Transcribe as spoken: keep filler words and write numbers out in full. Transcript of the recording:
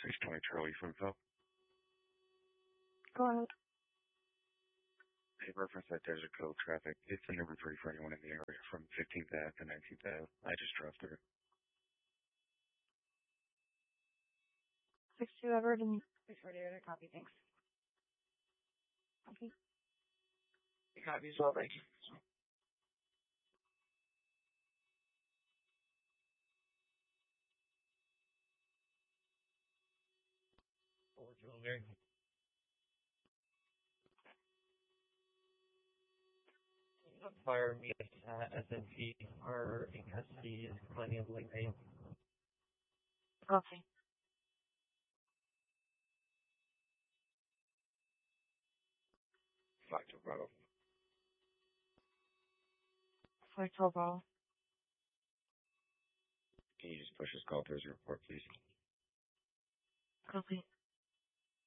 six twenty Charlie Foodville. Go ahead. They reference that Desert Cove traffic. It's the number three for anyone in the area from fifteenth Avenue to nineteenth Avenue. I just drove through. six two Everett and six forty-eight. Copy, thanks. Okay. Copy as well, thank you. Original Mary. Fire me uh, S N P are in custody is plenty of late pay. Okay. Five to Bravo. Five twelve Bravo. Can you just push this call through as a report, please? Copy.